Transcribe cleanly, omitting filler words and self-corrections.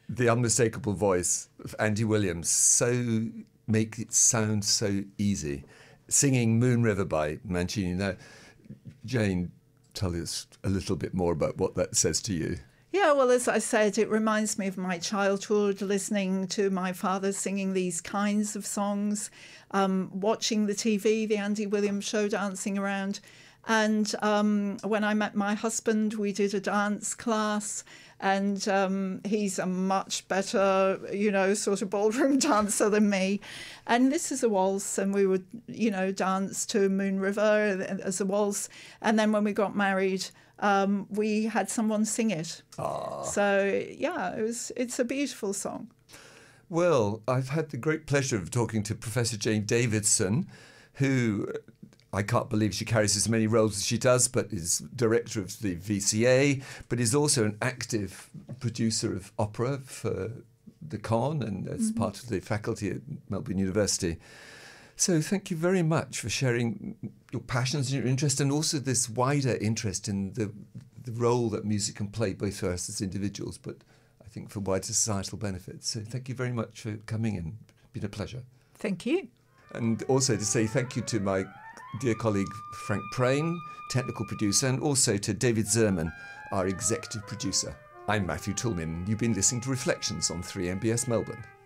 The unmistakable voice of Andy Williams, so make it sound so easy. Singing Moon River by Mancini. Now, Jane, tell us a little bit more about what that says to you. Yeah, well, as I said, it reminds me of my childhood, listening to my father singing these kinds of songs, watching the TV, the Andy Williams show, dancing around. And when I met my husband, we did a dance class, and he's a much better, sort of ballroom dancer than me. And this is a waltz, and we would, dance to Moon River as a waltz. And then when we got married, we had someone sing it. Aww. So, yeah, it's a beautiful song. Well, I've had the great pleasure of talking to Professor Jane Davidson, who I can't believe she carries as many roles as she does, but is director of the VCA, but is also an active producer of opera for the Con and as part of the faculty at Melbourne University. So thank you very much for sharing your passions and your interest, and also this wider interest in the role that music can play, both for us as individuals, but I think for wider societal benefits. So thank you very much for coming in. It's been a pleasure. Thank you. And also to say thank you to my dear colleague Frank Prain, technical producer, and also to David Zerman, our executive producer. I'm Matthew Toulmin. You've been listening to Reflections on 3MBS Melbourne.